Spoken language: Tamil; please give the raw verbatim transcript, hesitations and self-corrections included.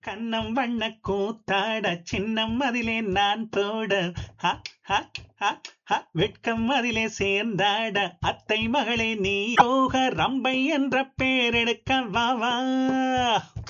கன்னம் வண்ண கூத்தாட சின்னம் அதிலே நான் போட ஹ, ஹ, ஹ, ஹ, வெட்கம் அதிலே சேர்ந்தாட அத்தை மகளே நீ யோக ரம்பை என்ற பேரெடுக்க வா வா